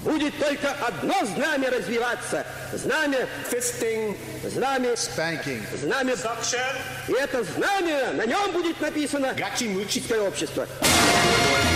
будет только одно знамя развиваться. Знамя fisting, знамя spanking. знамя. И это знамя, на нем будет написано «Гачи-мучи» общество.